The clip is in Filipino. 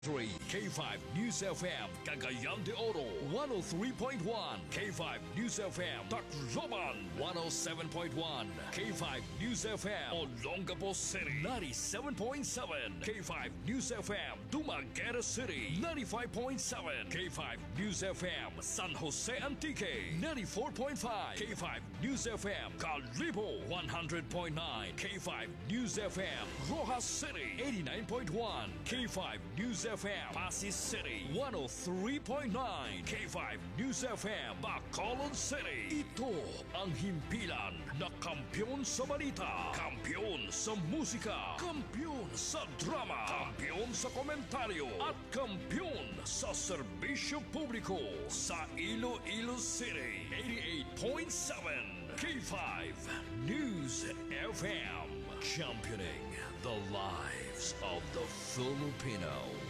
K5 News FM Cagayan de Oro 103.1 K5 News FM Tacloban 107.1 K5 News FM Olongapo City 97.7 K5 News FM Dumaguete City 95.7 K5 News FM San Jose Antique 94.5 K5 News FM Calibo 100.9 K5 News FM Rojas City 89.1 K5 News FM Pasig City 103.9 K5 News FM Bacolod City. Ito ang himpilan na kampiyon sa balita, kampiyon sa musika, kampiyon sa drama, kampiyon sa komentaryo at kampiyon sa serbisyo publiko sa Iloilo City 88.7 K5 News FM, championing the lives of the Filipino.